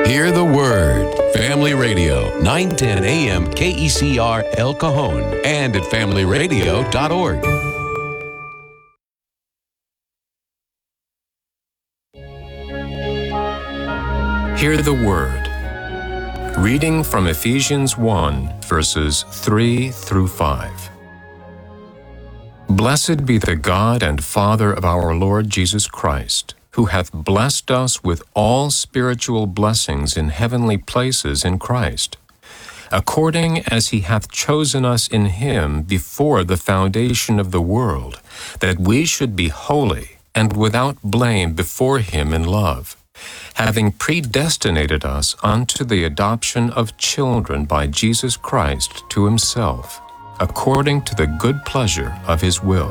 Hear the Word. Family Radio, 910 AM KECR El Cajon and at familyradio.org. Hear the Word. Reading from Ephesians 1, verses 3 through 5. Blessed be the God and Father of our Lord Jesus Christ, who hath blessed us with all spiritual blessings in heavenly places in Christ, according as he hath chosen us in him before the foundation of the world, that we should be holy and without blame before him in love, having predestinated us unto the adoption of children by Jesus Christ to himself, according to the good pleasure of his will.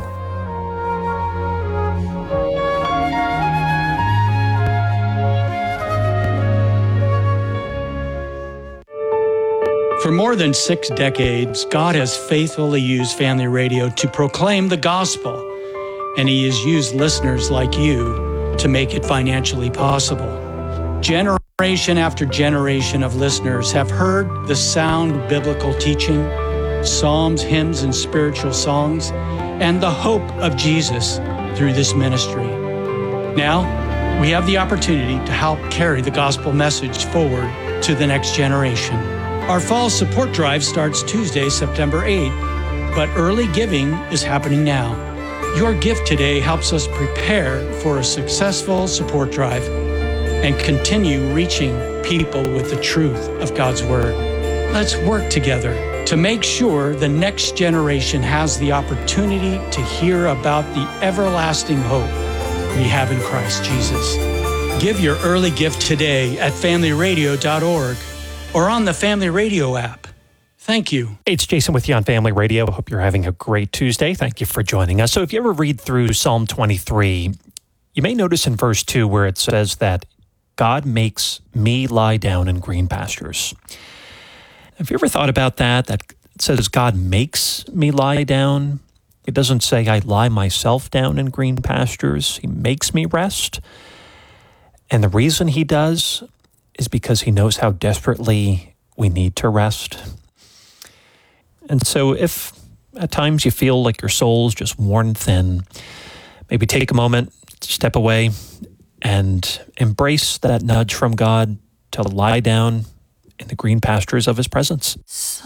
For more than 6 decades, God has faithfully used Family Radio to proclaim the gospel, and he has used listeners like you to make it financially possible. Generation after generation of listeners have heard the sound biblical teaching, psalms, hymns, and spiritual songs, and the hope of Jesus through this ministry. Now, we have the opportunity to help carry the gospel message forward to the next generation. Our fall support drive starts Tuesday, September 8th, but early giving is happening now. Your gift today helps us prepare for a successful support drive and continue reaching people with the truth of God's Word. Let's work together to make sure the next generation has the opportunity to hear about the everlasting hope we have in Christ Jesus. Give your early gift today at familyradio.org or on the Family Radio app. Thank you. Hey, it's Jason with you on Family Radio. Hope you're having a great Tuesday. Thank you for joining us. So if you ever read through Psalm 23, you may notice in verse 2 where it says that God makes me lie down in green pastures. Have you ever thought about that? That it says God makes me lie down. It doesn't say I lie myself down in green pastures. He makes me rest. And the reason he does is because he knows how desperately we need to rest. And so if at times you feel like your soul's just worn thin, maybe take a moment, step away, and embrace that nudge from God to lie down in the green pastures of his presence.